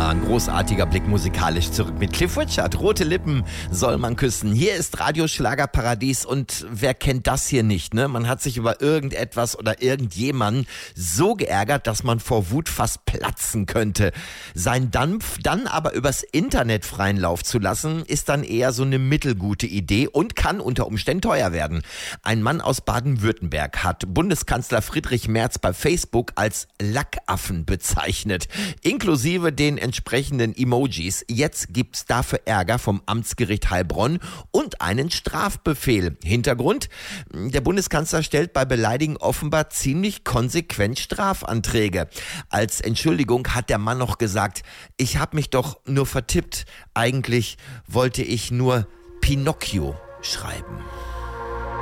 Ein großartiger Blick musikalisch zurück mit Cliff Richard. Rote Lippen soll man küssen. Hier ist Radio Schlagerparadies und wer kennt das hier nicht, ne? Man hat sich über irgendetwas oder irgendjemanden so geärgert, dass man vor Wut fast platzen könnte. Sein Dampf dann aber übers Internet freien Lauf zu lassen, ist dann eher so eine mittelgute Idee und kann unter Umständen teuer werden. Ein Mann aus Baden-Württemberg hat Bundeskanzler Friedrich Merz bei Facebook als Lackaffen bezeichnet, inklusive den entsprechenden Emojis. Jetzt gibt's dafür Ärger vom Amtsgericht Heilbronn und einen Strafbefehl. Hintergrund: Der Bundeskanzler stellt bei Beleidigen offenbar ziemlich konsequent Strafanträge. Als Entschuldigung hat der Mann noch gesagt, ich habe mich doch nur vertippt. Eigentlich wollte ich nur Pinocchio schreiben.